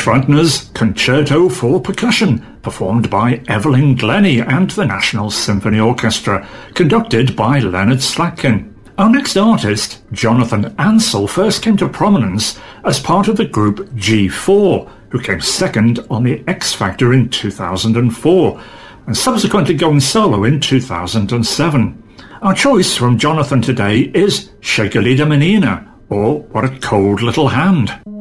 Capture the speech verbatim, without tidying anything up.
Schreitner's Concerto for Percussion, performed by Evelyn Glennie and the National Symphony Orchestra, conducted by Leonard Slatkin. Our next artist, Jonathan Ansel, first came to prominence as part of the group G four, who came second on the X Factor in two thousand four, and subsequently going solo in two thousand seven. Our choice from Jonathan today is Shake a Lida Menina, or What a Cold Little Hand.